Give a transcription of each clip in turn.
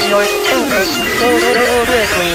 your English fluently.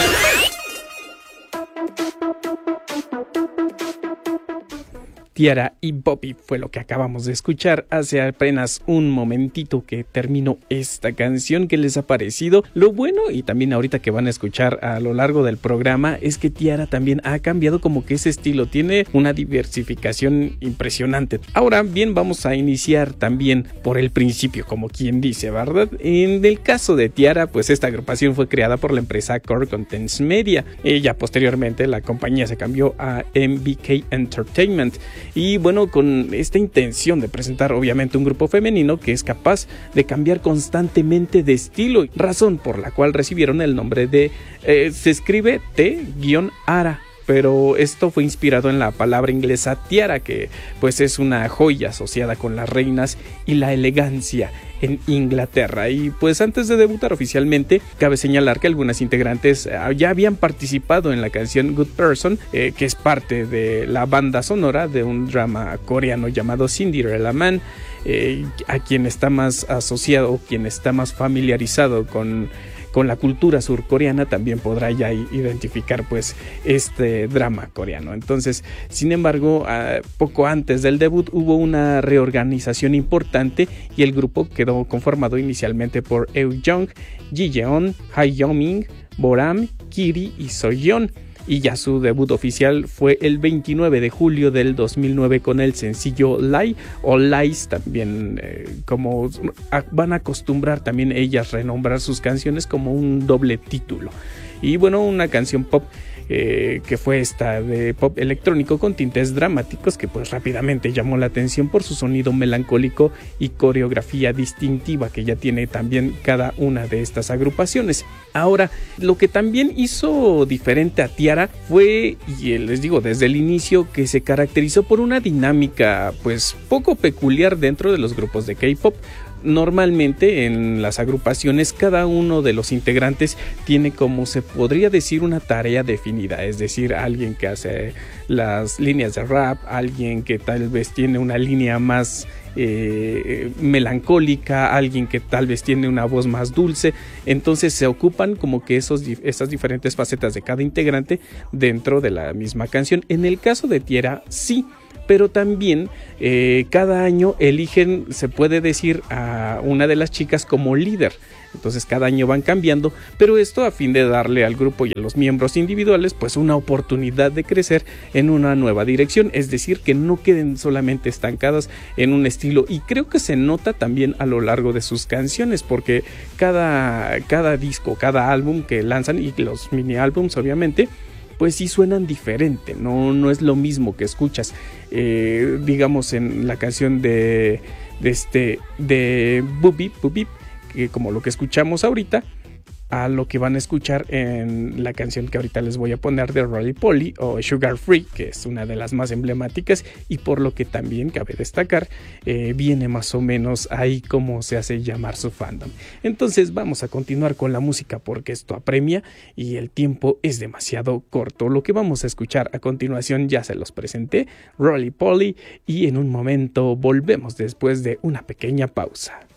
Tiara y Bobby fue lo que acabamos de escuchar hace apenas un momentito que terminó esta canción. ¿Qué les ha parecido? Lo bueno, y también ahorita que van a escuchar a lo largo del programa, es que Tiara también ha cambiado como que ese estilo, tiene una diversificación impresionante. Ahora bien, vamos a iniciar también por el principio, como quien dice, ¿verdad? En el caso de Tiara, pues esta agrupación fue creada por la empresa Core Contents Media. Ella posteriormente la compañía se cambió a MBK Entertainment. Y bueno, con esta intención de presentar obviamente un grupo femenino que es capaz de cambiar constantemente de estilo, razón por la cual recibieron el nombre de, se escribe T-Ara. Pero esto fue inspirado en la palabra inglesa tiara, que pues es una joya asociada con las reinas y la elegancia en Inglaterra. Y pues antes de debutar oficialmente, cabe señalar que algunas integrantes ya habían participado en la canción Good Person, que es parte de la banda sonora de un drama coreano llamado Cinderella Man. A quien está más asociado, quien está más familiarizado con la cultura surcoreana también podrá ya identificar pues este drama coreano. Entonces, sin embargo, poco antes del debut hubo una reorganización importante y el grupo quedó conformado inicialmente por Eun-jung, Ji-yeon, Ha-yeon-min, Boram, Kiri y So-yeon. Y ya su debut oficial fue el 29 de julio del 2009 con el sencillo Lie o Lies, también como van a acostumbrar también ellas renombrar sus canciones como un doble título. Y bueno, una canción pop que fue esta de pop electrónico con tintes dramáticos que pues rápidamente llamó la atención por su sonido melancólico y coreografía distintiva que ya tiene también cada una de estas agrupaciones. Ahora, lo que también hizo diferente a Tiara fue, y les digo desde el inicio, que se caracterizó por una dinámica pues poco peculiar dentro de los grupos de K-pop. Normalmente en las agrupaciones cada uno de los integrantes tiene, como se podría decir, una tarea definida, es decir, alguien que hace las líneas de rap, alguien que tal vez tiene una línea más melancólica, alguien que tal vez tiene una voz más dulce. Entonces se ocupan como que esas diferentes facetas de cada integrante dentro de la misma canción. En el caso de Tiara, sí, pero también cada año eligen, se puede decir, a una de las chicas como líder. Entonces cada año van cambiando, pero esto a fin de darle al grupo y a los miembros individuales pues una oportunidad de crecer en una nueva dirección, es decir, que no queden solamente estancadas en un estilo. Y creo que se nota también a lo largo de sus canciones, porque cada disco, cada álbum que lanzan, y los mini álbums obviamente, pues sí suenan diferente, no es lo mismo que escuchas, digamos, en la canción de Boop Beep, que como lo que escuchamos ahorita, a lo que van a escuchar en la canción que ahorita les voy a poner de Roly Poly o Sugar Free, que es una de las más emblemáticas y por lo que también cabe destacar, viene más o menos ahí como se hace llamar su fandom. Entonces vamos a continuar con la música porque esto apremia y el tiempo es demasiado corto. Lo que vamos a escuchar a continuación ya se los presenté, Roly Poly, y en un momento volvemos después de una pequeña pausa.